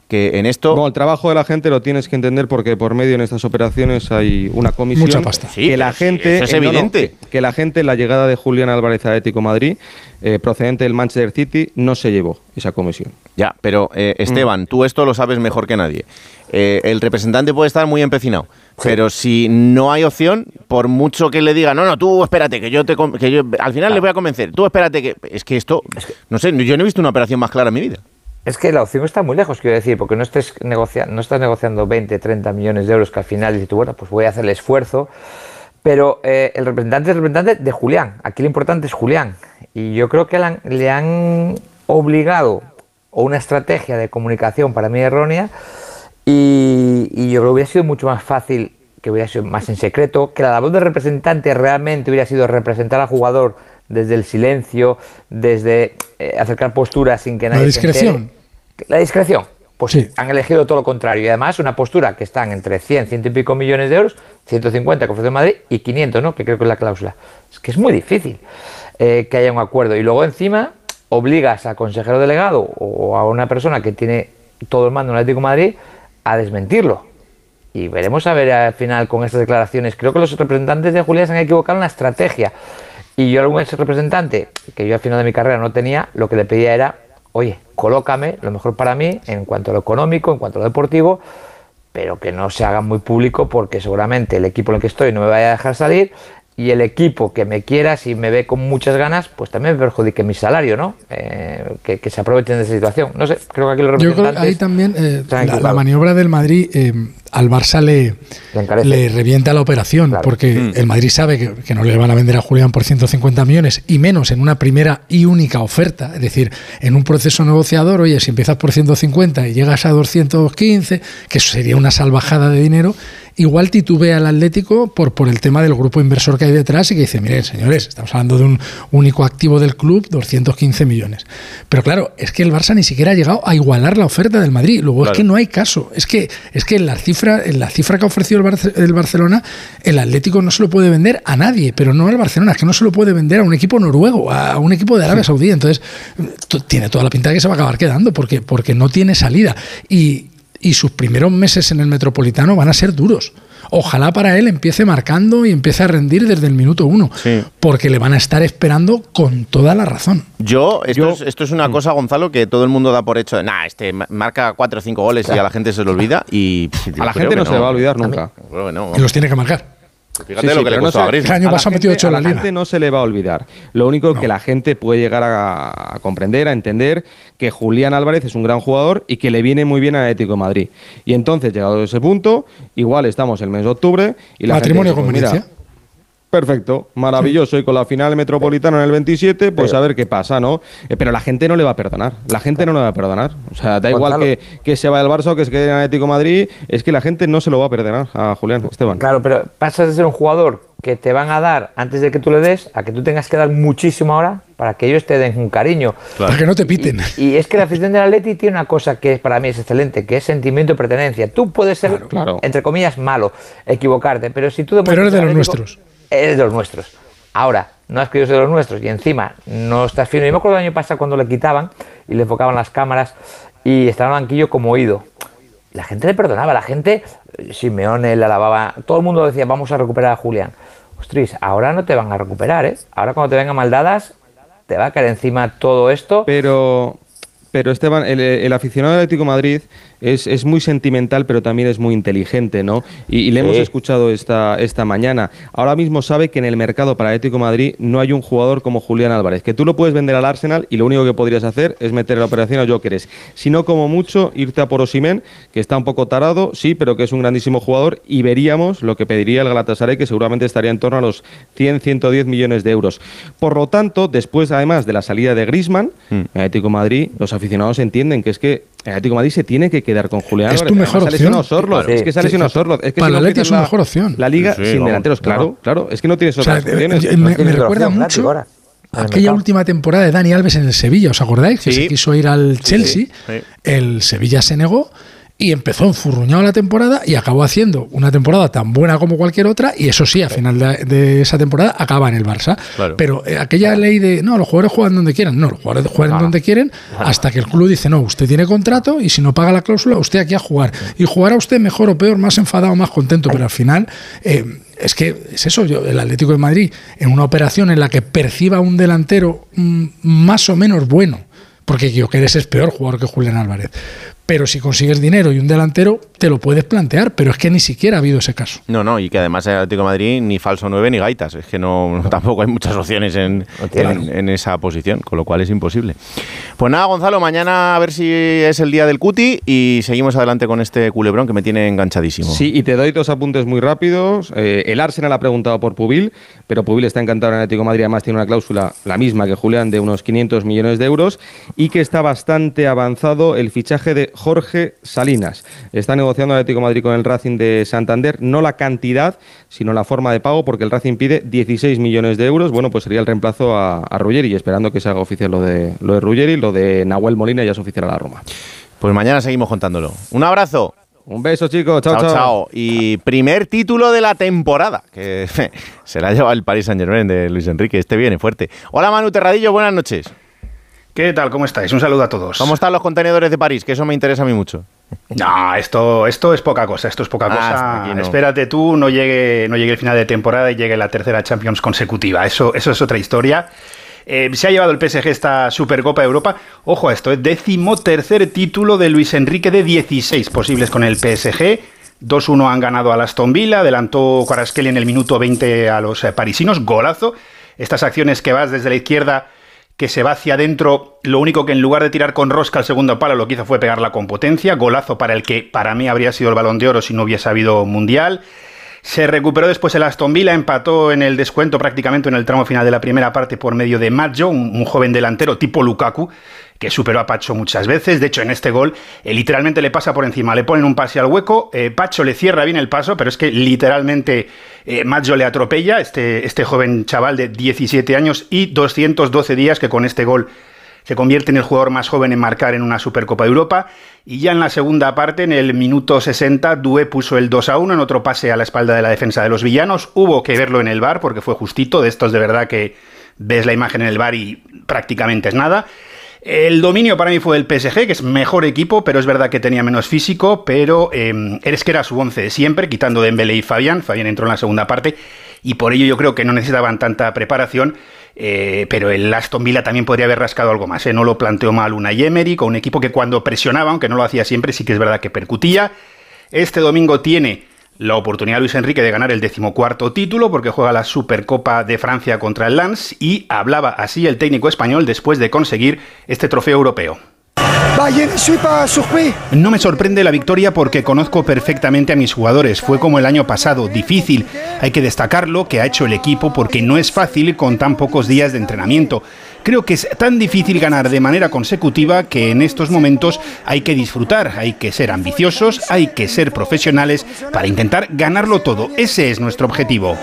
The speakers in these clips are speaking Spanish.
que en esto... Bueno, el trabajo de la gente lo tienes que entender porque por medio en estas operaciones hay una comisión. Mucha pasta. Sí, que la gente, eso es evidente. que la gente, la llegada de Julián Álvarez a Atlético Madrid, procedente del Manchester City, no se llevó esa comisión. Ya, pero Esteban, tú esto lo sabes mejor que nadie. El representante puede estar muy empecinado, pero si no hay opción, por mucho que le diga, no, tú espérate, que yo al final le voy a convencer, tú espérate, que es que esto, no sé, yo no he visto una operación más clara en mi vida. Es que la opción está muy lejos, quiero decir, porque no estás negociando 20, 30 millones de euros que al final dices tú, bueno, pues voy a hacer el esfuerzo, pero el representante es el representante de Julián, aquí lo importante es Julián, y yo creo que le han obligado, o una estrategia de comunicación para mí errónea, y yo creo que hubiera sido mucho más fácil, que hubiera sido más en secreto, que la labor del representante realmente hubiera sido representar al jugador desde el silencio, desde acercar posturas sin que nadie la discreción. La discreción. Pues sí. Han elegido todo lo contrario. Y además una postura que están entre 100 y pico millones de euros, 150 que ofrece Madrid y 500, ¿no? Que creo que es la cláusula. Es que es muy difícil que haya un acuerdo. Y luego encima obligas a consejero delegado o a una persona que tiene todo el mando en el Atlético de Madrid a desmentirlo. Y veremos a ver al final con estas declaraciones. Creo que los representantes de Julián se han equivocado en la estrategia. Y yo, algún ex representante, que yo al final de mi carrera no tenía, lo que le pedía era, oye, colócame lo mejor para mí en cuanto a lo económico, en cuanto a lo deportivo, pero que no se haga muy público porque seguramente el equipo en el que estoy no me vaya a dejar salir y el equipo que me quiera, si me ve con muchas ganas, pues también me perjudique mi salario, ¿no? Que se aprovechen de esa situación. No sé, creo que aquí los representantes... Yo creo que ahí también la maniobra del Madrid al Barça le revienta la operación, claro. Porque el Madrid sabe que no le van a vender a Julián por 150 millones y menos en una primera y única oferta. Es decir, en un proceso negociador, oye, si empiezas por 150 y llegas a 215, que eso sería una salvajada de dinero, igual titubea el Atlético por el tema del grupo inversor que hay detrás y que dice, miren, señores, estamos hablando de un único activo del club, 215 millones. Pero claro, es que el Barça ni siquiera ha llegado a igualar la oferta del Madrid. Luego claro. Es que no hay caso. Es que en la cifra que ha ofrecido el Barcelona, el Atlético no se lo puede vender a nadie, pero no al Barcelona, es que no se lo puede vender a un equipo noruego, a un equipo de Arabia Saudí. Entonces, tiene toda la pinta de que se va a acabar quedando porque no tiene salida. Y sus primeros meses en el Metropolitano van a ser duros. Ojalá para él empiece marcando y empiece a rendir desde el minuto 1, sí. Porque le van a estar esperando con toda la razón. Esto es una cosa, Gonzalo, que todo el mundo da por hecho. Marca 4 o 5 goles y a la gente se le olvida. Y a la gente no se le va a olvidar nunca. Y los tiene que marcar. Fíjate lo que le costó a Griezmann. El año pasado metió 8 en la liga. A la gente no se le va a olvidar. Lo único que la gente puede llegar a comprender, a entender, que Julián Álvarez es un gran jugador y que le viene muy bien al Atlético de Madrid. Y entonces, llegado a ese punto, igual estamos el mes de octubre y la matrimonio gente con Venecia. Perfecto, maravilloso. Y con la final Metropolitano en el 27, pues a ver qué pasa, ¿no? Pero la gente no le va a perdonar. La gente no le va a perdonar. O sea, da igual que se vaya al Barça o que se quede en Atlético de Madrid, es que la gente no se lo va a perdonar a Julián, Esteban. Claro, pero pasas de ser un jugador que te van a dar antes de que tú le des, a que tú tengas que dar muchísimo ahora para que ellos te den un cariño. Claro. Para que no te piten. Y es que la afición del Atleti tiene una cosa que para mí es excelente, que es sentimiento de pertenencia. Tú puedes ser, entre comillas, malo, equivocarte, pero si tú... Pero eres de los nuestros. Eres de los nuestros. Ahora, no es que yo soy de los nuestros y encima no estás fino. Yo me acuerdo el año pasado cuando le quitaban y le enfocaban las cámaras y estaba en el banquillo como oído. La gente le perdonaba, la gente, Simeone le alababa, todo el mundo decía, vamos a recuperar a Julián. Ostras, ahora no te van a recuperar, ¿eh? Ahora cuando te vengan maldadas, te va a caer encima todo esto. Pero Esteban, el aficionado del Atlético de Madrid es muy sentimental, pero también es muy inteligente, ¿no? Y le hemos escuchado esta mañana. Ahora mismo sabe que en el mercado para el Atlético de Madrid no hay un jugador como Julián Álvarez, que tú lo puedes vender al Arsenal y lo único que podrías hacer es meter la operación a Gyökeres. Si no, como mucho, irte a por Osimhen, que está un poco tarado, sí, pero que es un grandísimo jugador, y veríamos lo que pediría el Galatasaray, que seguramente estaría en torno a los 100, 110 millones de euros. Por lo tanto, después, además de la salida de Griezmann, el Atlético de Madrid, los aficionados entienden que es que el Atlético de Madrid se tiene que quedar con Julián Álvarez. Es tu mejor opción. Es que se ha lesionado Sorloth. Es que para el Atlético es su mejor opción. La liga sin delanteros, claro. Es que no tienes otras opciones. Me recuerda mucho aquella última temporada de Dani Alves en el Sevilla, ¿os acordáis? Que se quiso ir al Chelsea, el Sevilla se negó y empezó enfurruñado la temporada y acabó haciendo una temporada tan buena como cualquier otra, y eso sí, al final de esa temporada acaba en el Barça. Claro. Pero aquella ley de, no, los jugadores juegan donde quieran, no, los jugadores juegan donde quieren, hasta que el club dice, no, usted tiene contrato y si no paga la cláusula, usted aquí a jugar. Y jugará usted mejor o peor, más enfadado o más contento, pero al final... es que es eso, el Atlético de Madrid, en una operación en la que perciba un delantero más o menos bueno, porque Gyökeres es peor jugador que Julián Álvarez, pero si consigues dinero y un delantero, te lo puedes plantear, pero es que ni siquiera ha habido ese caso. No, y que además el Atlético de Madrid ni falso 9 ni gaitas, es que no tampoco hay muchas opciones en esa posición, con lo cual es imposible. Pues nada, Gonzalo, mañana a ver si es el día del cuti y seguimos adelante con este culebrón que me tiene enganchadísimo. Sí, y te doy 2 apuntes muy rápidos. El Arsenal ha preguntado por Pubil, pero Pubil está encantado en el Atlético de Madrid, además tiene una cláusula, la misma que Julián, de unos 500 millones de euros, y que está bastante avanzado el fichaje de Jorge Salinas. Está negociando el Atlético de Madrid con el Racing de Santander, no la cantidad, sino la forma de pago, porque el Racing pide 16 millones de euros. Bueno, pues sería el reemplazo a Ruggeri, esperando que se haga oficial lo de Ruggeri, lo de Nahuel Molina ya es oficial a la Roma. Pues mañana seguimos contándolo. Un abrazo. Un beso, chicos. Chao. Y primer título de la temporada, que se la ha llevado el Paris Saint-Germain de Luis Enrique. Este viene fuerte. Hola, Manu Terradillo, buenas noches. ¿Qué tal? ¿Cómo estáis? Un saludo a todos. ¿Cómo están los contenedores de París? Que eso me interesa a mí mucho. No, esto es poca cosa. No. Espérate tú, no llegue el final de temporada y llegue la tercera Champions consecutiva. Eso es otra historia. Se ha llevado el PSG esta Supercopa de Europa. Ojo a esto, 13º título de Luis Enrique de 16 posibles con el PSG. 2-1 han ganado al Aston Villa, adelantó Kvaratskhelia en el minuto 20 a los parisinos. Golazo. Estas acciones que vas desde la izquierda, que se va hacia adentro, lo único que en lugar de tirar con rosca al segundo palo lo que hizo fue pegarla con potencia. Golazo para el que para mí habría sido el Balón de Oro si no hubiese habido Mundial. Se recuperó después el Aston Villa, empató en el descuento prácticamente en el tramo final de la primera parte por medio de Maggio, un joven delantero tipo Lukaku, que superó a Pacho muchas veces. De hecho, en este gol literalmente le pasa por encima, le ponen un pase al hueco, Pacho le cierra bien el paso, pero es que literalmente Maggio le atropella, este joven chaval de 17 años y 212 días, que con este gol se convierte en el jugador más joven en marcar en una Supercopa de Europa. Y ya en la segunda parte, en el minuto 60, Doué puso el 2-1 en otro pase a la espalda de la defensa de los villanos. Hubo que verlo en el VAR porque fue justito, de estos de verdad que ves la imagen en el VAR y prácticamente es nada. El dominio para mí fue del PSG, que es mejor equipo, pero es verdad que tenía menos físico, pero es que era su 11 de siempre, quitando Dembélé y Fabián. Fabián entró en la segunda parte y por ello yo creo que no necesitaban tanta preparación. Pero el Aston Villa también podría haber rascado algo más. No lo planteó mal Unai Emery, con un equipo que cuando presionaba, aunque no lo hacía siempre, sí que es verdad que percutía. Este domingo tiene la oportunidad Luis Enrique de ganar el 14º título, porque juega la Supercopa de Francia contra el Lens, y hablaba así el técnico español después de conseguir este trofeo europeo. No me sorprende la victoria porque conozco perfectamente a mis jugadores. Fue como el año pasado, difícil. Hay que destacar lo que ha hecho el equipo porque no es fácil con tan pocos días de entrenamiento. Creo que es tan difícil ganar de manera consecutiva que en estos momentos hay que disfrutar, hay que ser ambiciosos, hay que ser profesionales para intentar ganarlo todo. Ese es nuestro objetivo.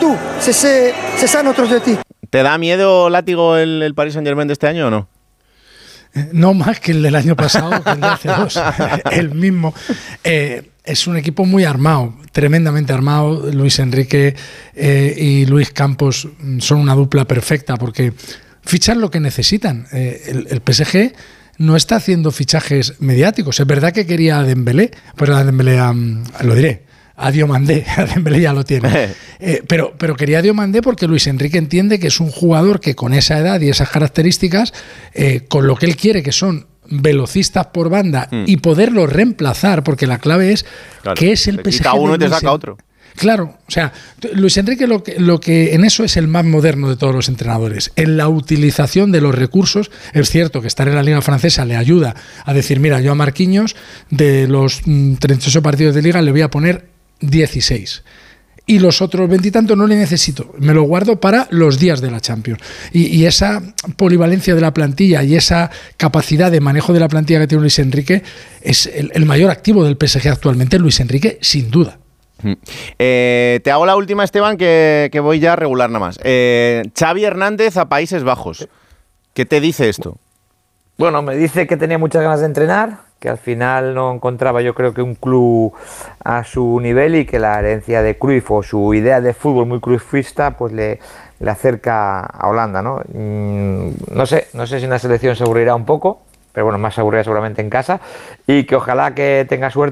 ¿Te da miedo, látigo, el Paris Saint-Germain de este año o no? No más que el del año pasado, que el de hace 2, el mismo. Es un equipo muy armado, tremendamente armado. Luis Enrique y Luis Campos son una dupla perfecta porque fichan lo que necesitan. El PSG no está haciendo fichajes mediáticos. Es verdad que quería a Dembélé, pues a Dembélé lo diré. A Diomandé, a Dembélé ya lo tiene. Pero quería a Diomandé porque Luis Enrique entiende que es un jugador que con esa edad y esas características, con lo que él quiere, que son velocistas por banda, y poderlo reemplazar, porque la clave es que es el PSG. Quita uno y te saca otro. Claro, o sea, Luis Enrique lo que en eso es el más moderno de todos los entrenadores, en la utilización de los recursos. Es cierto que estar en la Liga Francesa le ayuda a decir, mira, yo a Marquinhos de los 38 partidos de Liga le voy a poner 16. Y los otros 20 y tantos no le necesito, me lo guardo para los días de la Champions. Y esa polivalencia de la plantilla y esa capacidad de manejo de la plantilla que tiene Luis Enrique es el mayor activo del PSG actualmente, Luis Enrique, sin duda. Te hago la última, Esteban, que voy ya a regular nada más. Xavi Hernández a Países Bajos. ¿Qué te dice esto? Bueno, me dice que tenía muchas ganas de entrenar, que al final no encontraba, yo creo, que un club a su nivel, y que la herencia de Cruyff o su idea de fútbol muy cruyffista pues le acerca a Holanda, ¿no? No sé si una selección se aburrirá un poco, pero bueno, más aburrida seguramente en casa, y que ojalá que tenga suerte